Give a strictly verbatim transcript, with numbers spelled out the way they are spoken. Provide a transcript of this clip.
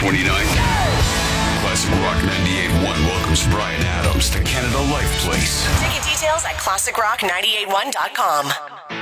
twenty-nine. Classic Rock ninety-eight point one welcomes Brian Adams to Canada Life Place. Ticket details at classic rock nine eight one dot com.